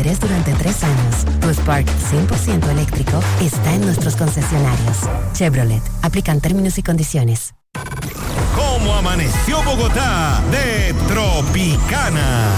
interés durante 3 años. Tu Spark 100% eléctrico está en nuestros concesionarios. Chevrolet. Aplican términos y condiciones. ¿Cómo amaneció Bogotá? De Tropicana.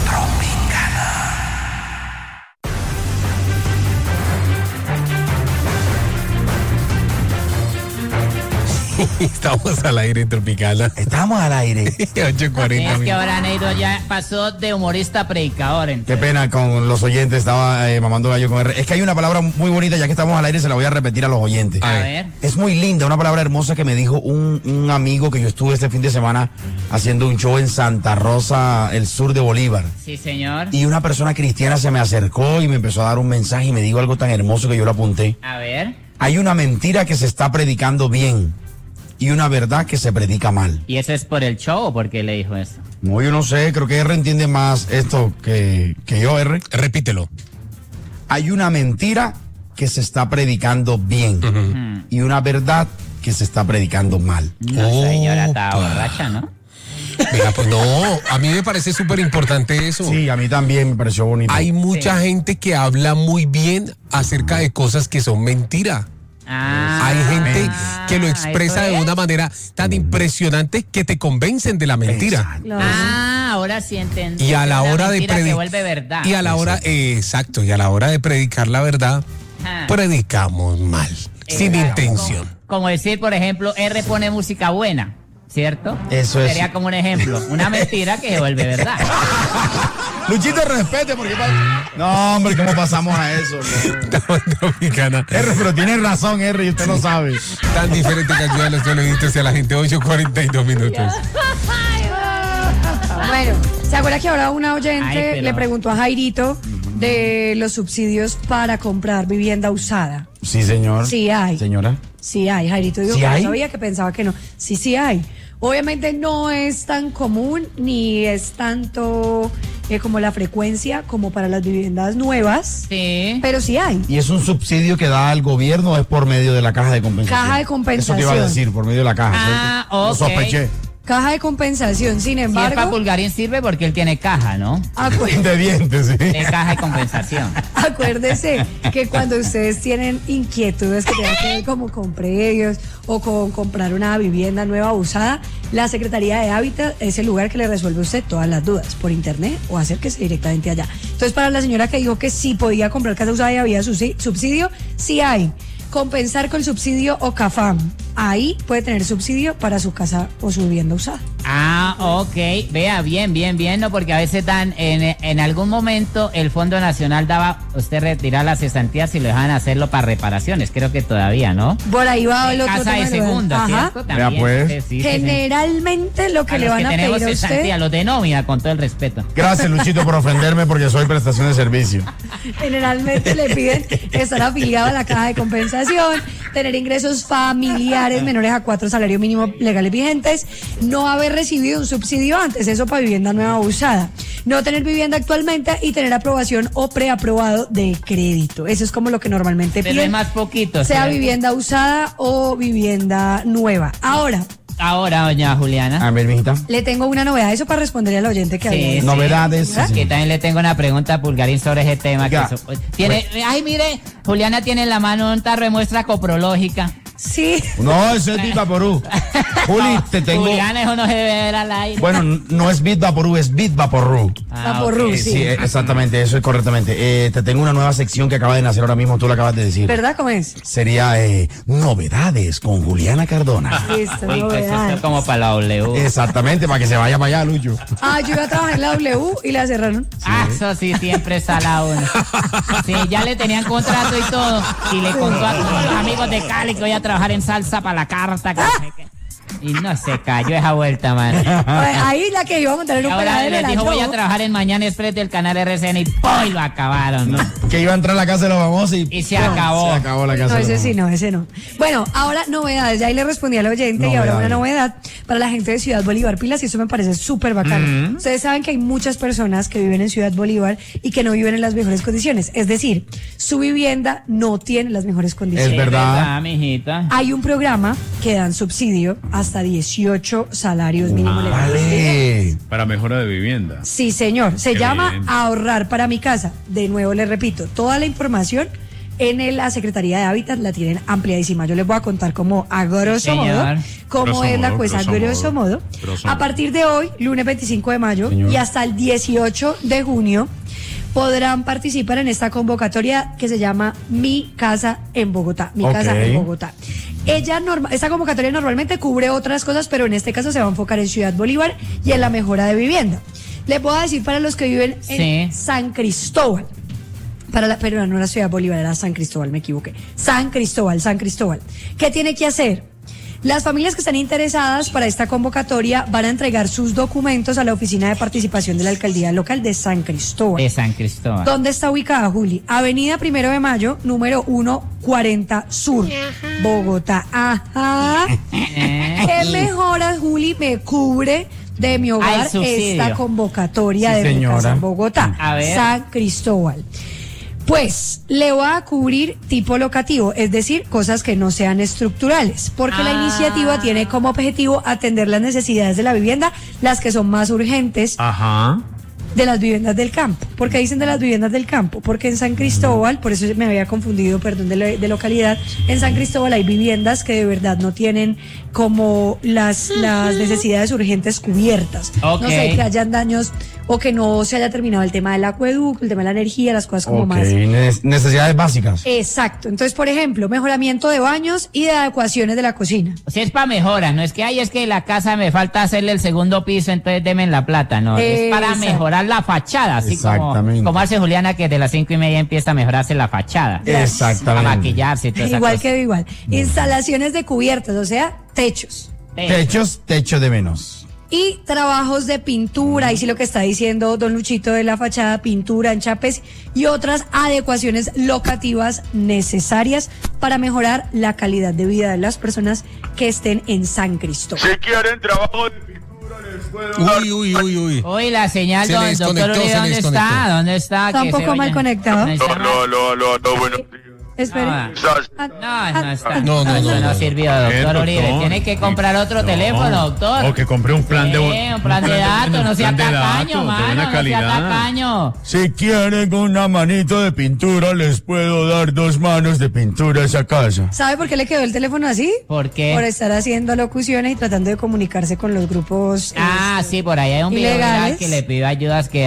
Estamos al aire en Tropicana. Estamos al aire. 8:40. Es que ahora Neido ya pasó de humorista a predicador. Qué pena con los oyentes, estaba mamando gallo con R. Es que hay una palabra muy bonita, ya que estamos al aire, se la voy a repetir a los oyentes. A ver. Es muy linda, una palabra hermosa que me dijo un amigo que yo estuve este fin de semana haciendo un show en Santa Rosa, el sur de Bolívar. Sí, señor. Y una persona cristiana se me acercó y me empezó a dar un mensaje y me dijo algo tan hermoso que yo lo apunté. A ver. Hay una mentira que se está predicando bien y una verdad que se predica mal. ¿Y eso es por el show o por qué le dijo eso? No, yo no sé, creo que R entiende más esto que yo, R. Repítelo. Hay una mentira que se está predicando bien y una verdad que se está predicando mal. La señora estaba borracha, ¿no? Mira, pues no, a mí me parece súper importante eso. Sí, a mí también me pareció bonito. Hay mucha gente que habla muy bien acerca de cosas que son mentira. Hay gente que lo expresa de una manera tan impresionante que te convencen de la mentira. Ahora sí entendí. Y a la hora de predicar. predicar. vuelve verdad. Y a la hora, exacto, y a la hora de predicar la verdad, predicamos mal, sin intención. Como decir, por ejemplo, R pone música buena, ¿cierto? Eso es. Sería como un ejemplo. Una mentira que se vuelve verdad. Luchito, respete, porque... No, hombre, ¿cómo pasamos a eso? Tropicana. R, pero tienes razón, R, y usted lo sabe. Tan diferente que ayuda a los televidentes y a la gente. 8:42 minutos. Bueno, ¿se acuerda que ahora una oyente Ay, pero- le preguntó a Jairito de los subsidios para comprar vivienda usada? Sí, señor. Sí hay. Señora. Sí hay, Jairito dijo ¿Sí que hay? no sabía, que pensaba que no. Sí, sí hay. Obviamente no es tan común ni es tanto como la frecuencia como para las viviendas nuevas, Sí. pero sí hay. ¿Y es un subsidio que da al gobierno o es por medio de la caja de compensación? Caja de compensación. Eso te iba a decir, por medio de la caja. Ah, ¿cierto? Lo ok. sospeché. Caja de compensación, sin Si es para embargo, Pulgarín sirve porque él tiene caja, ¿no? De dientes, sí. De caja de compensación. acuérdese que cuando ustedes tienen inquietudes que tengan que ver como con predios o con comprar una vivienda nueva o usada, la Secretaría de Hábitat es el lugar que le resuelve a usted todas las dudas, por internet o acérquese directamente allá. Entonces, para la señora que dijo que sí podía comprar casa usada y había subsidio, sí hay. Compensar con subsidio o CAFAM. Ahí puede tener subsidio para su casa o su vivienda usada. Ah, ok. Vea, bien, ¿no? Porque a veces dan, en algún momento el Fondo Nacional daba, usted retirar las cesantías y lo dejaban hacerlo para reparaciones. Creo que todavía, ¿no? Por ahí va el otro Casa de tema. segunda, Ajá. ¿cierto? También. Vea, pues. Sí. Generalmente lo que A le los van que a tenemos pedir a cesantía, usted, los de nómina, con todo el respeto. Gracias, Luchito, por ofenderme porque soy prestación de servicio. generalmente le piden estar afiliado a la caja de compensación, tener ingresos familiares menores a 4 salarios mínimos legales vigentes, no haber recibido un subsidio antes, eso para vivienda nueva o usada, no tener vivienda actualmente y tener aprobación o preaprobado de crédito. Eso es como lo que normalmente Pero piden, es más poquito. sea ¿cierto? vivienda usada o vivienda nueva. Ahora, doña Juliana. A ver, mijita. Le tengo una novedad, eso para responderle al oyente que había. Sí. Novedades. Que también le tengo una pregunta a Pulgarín sobre ese tema. Ya. Tiene, ay, mire, Juliana tiene en la mano un tarro de muestra coprológica. Sí. No, eso es Bit Vaporú. Juli, te tengo... Juliana, eso no se debe ver al aire. Bueno, no es Bit Vaporú, es Bit Vaporú. Vaporru, ok. sí. Sí, exactamente, eso es correctamente. Te tengo una nueva sección que acaba de nacer ahora mismo, tú la acabas de decir. ¿Verdad? ¿Cómo es? Sería novedades con Juliana Cardona. Listo, Uy, pues novedad. esto es como para la W. Exactamente, para que se vaya para allá, Lucho. Yo iba a trabajar en la W y la cerraron. Ah, eso sí, siempre sale a uno. Sí, ya le tenían contrato y todo. Y le contó a todos los amigos de Cali que voy a trabajar en salsa para la carta. Que no sé qué. Y no se cayó esa vuelta, man. Ahí la que iba a montar en un Ahora peladero les era dijo, voy a yo. trabajar en Mañana Express del canal RCN y ¡pum! Lo acabaron, ¿no? Que iba a entrar a la casa de los famosos y se acabó. Se acabó la casa No, de los ese sí, famosos. no, ese no. Bueno, ahora novedades. Ya ahí le respondí al oyente y ahora una novedad para la gente de Ciudad Bolívar Pilas y eso me parece súper bacano. Ustedes saben que hay muchas personas que viven en Ciudad Bolívar y que no viven en las mejores condiciones. Es decir, su vivienda no tiene las mejores condiciones. Es verdad. Mijita. Hay un programa que dan subsidio hasta hasta 18 salarios mínimos legales. Vale. Para mejora de vivienda. Sí, señor. Se Qué llama bien. Ahorrar para mi casa. De nuevo les repito, toda la información en la Secretaría de Hábitat la tienen ampliadísima. Yo les voy a contar como a grosso modo Señor. cómo Grosso es la modo, cosa, grosso grosso modo. modo. Grosso A modo. partir de hoy, lunes 25 de mayo y hasta el 18 de junio, podrán participar en esta convocatoria que se llama Mi Casa en Bogotá. Mi Casa en Bogotá. Esta convocatoria normalmente cubre otras cosas, pero en este caso se va a enfocar en Ciudad Bolívar y en la mejora de vivienda. Les puedo decir para los que viven en San Cristóbal. Pero no era Ciudad Bolívar, era San Cristóbal, me equivoqué. San Cristóbal. ¿Qué tiene que hacer? Las familias que están interesadas para esta convocatoria van a entregar sus documentos a la Oficina de Participación de la Alcaldía Local de San Cristóbal. De San Cristóbal. ¿Dónde está ubicada, Juli? Avenida 1 de Mayo, número 140 Sur, Bogotá. Ajá. ¿Qué mejoras, Juli, me cubre de mi hogar esta convocatoria de Mi Casa en Bogotá? A ver. San Cristóbal. Pues le va a cubrir tipo locativo, es decir, cosas que no sean estructurales, porque la iniciativa tiene como objetivo atender las necesidades de la vivienda, las que son más urgentes. Ajá. De las viviendas del campo. ¿Por qué dicen de las viviendas del campo? Porque en San Cristóbal, por eso me había confundido, perdón, de localidad, en San Cristóbal hay viviendas que de verdad no tienen como las necesidades urgentes cubiertas. Ok. No sé, que hayan daños o que no se haya terminado el tema del acueducto, el tema de la energía, las cosas como más. Necesidades básicas. Exacto. Entonces, por ejemplo, mejoramiento de baños y de adecuaciones de la cocina. O sea, es para mejoras, no es que, es que la casa me falta hacerle el segundo piso, entonces deme la plata, no, es para Exacto. mejorar la fachada, así como hace Juliana, que de las 5:30 empieza a mejorarse la fachada. Exactamente. A maquillarse y toda esa Igual cosa. que igual. Instalaciones de cubiertas, o sea, techos. Techo de menos. Y trabajos de pintura, y sí lo que está diciendo don Luchito de la fachada, pintura, enchapes y otras adecuaciones locativas necesarias para mejorar la calidad de vida de las personas que estén en San Cristóbal. Si quieren trabajo de pintura, les puedo dar. Uy. Uy, la señal, Se le doctor desconectó, Uribe, se le ¿dónde desconectó. está? ¿Dónde está? Está un Que se poco mal oye. conectado. No está mal. Aló, buenos días. Espere. No está. No. Eso no sirvió, doctor doctor. Uribe. Tiene que comprar otro teléfono, doctor. O que compré un plan de Un plan de datos, no sea un plan de tacaño, datos, de mano, buena no sea calidad. tacaño. Si quieren una manito de pintura, les puedo dar 2 manos de pintura a esa casa. ¿Sabe por qué le quedó el teléfono así? ¿Por qué? Por estar haciendo locuciones y tratando de comunicarse con los grupos. Sí, por ahí hay un video ilegales. viral que le pidió ayudas que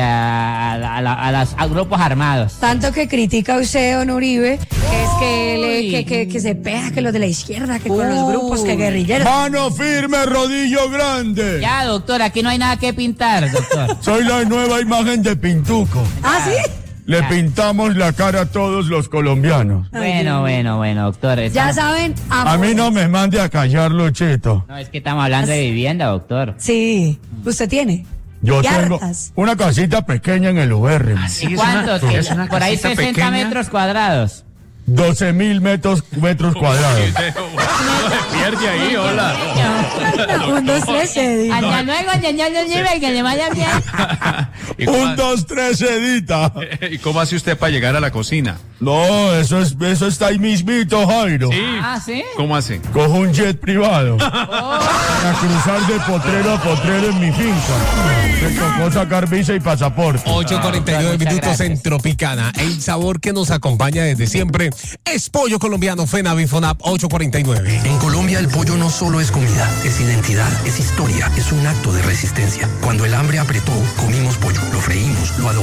a grupos armados. Tanto que critica a usted, don Uribe, que es que se pega, que los de la izquierda, que con los grupos, que guerrilleros. Mano firme, rodillo grande. Ya, doctor, aquí no hay nada que pintar, doctor. Soy la nueva imagen de Pintuco. ¿Ah, sí? Le pintamos la cara a todos los colombianos. Bueno, doctor. Ya saben, A mí no me mande a callar, Luchito. No, es que estamos hablando de vivienda, doctor. Sí, usted tiene. Yo Y tengo hartas. una casita pequeña en el UR. ¿Y cuántos? es una Por ahí casita 60 pequeña. metros cuadrados. 12.000 metros cuadrados. Pierde ahí, hola. 1, 2, 3, Hasta luego, señor Uribe, que le vaya bien. ¿Y cómo, 1, 2, 3, edita. ¿Y cómo hace usted para llegar a la cocina? No, eso está ahí mismito, Jairo. ¿Sí? ¿Cómo hace? Cojo un jet privado para cruzar de potrero a potrero en mi finca. Me tocó sacar visa y pasaporte. 8:49 muchas minutos en gracias. Tropicana. El sabor que nos acompaña desde siempre es pollo colombiano FENAVIFONAP 849. En Colombia el pollo no solo es comida, es identidad, es historia, es un acto de resistencia. Cuando el hambre apretó, comimos pollo, lo freímos, lo adobamos.